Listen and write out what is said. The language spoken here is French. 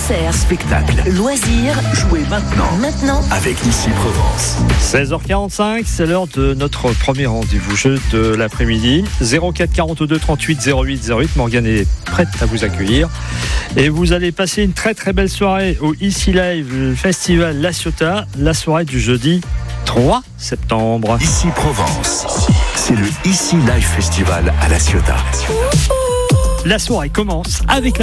Concerts, spectacles, loisirs, jouez maintenant avec Ici Provence. 16h45, c'est l'heure de notre premier rendez-vous jeu de l'après-midi. 04 42 38 08 08. Morgane est prête à vous accueillir. Et vous allez passer une très très belle soirée au Ici Live Festival La Ciotat, la soirée du jeudi 3 septembre. Ici Provence, c'est le Ici Live Festival à La Ciotat. La soirée commence avec